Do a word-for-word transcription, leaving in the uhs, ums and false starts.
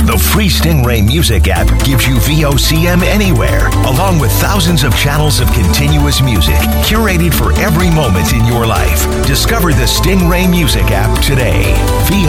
The free Stingray Music app gives you V O C M anywhere, along with thousands of channels of continuous music, curated for every moment in your life. Discover the Stingray Music app today. V